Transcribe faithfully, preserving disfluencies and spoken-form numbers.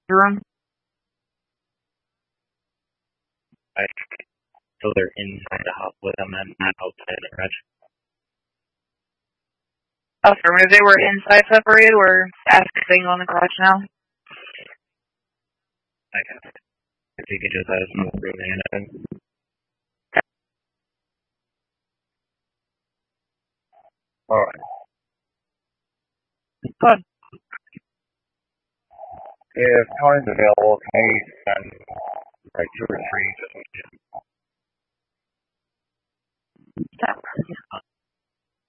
room? Like, so they're inside the house with them and not outside the garage. Affirmative. They were inside separated. We're asking on the garage now. Okay. If you could just let us know what room they end up in. Alright. Good. If time's available, can I send like two or three just in case? Yeah.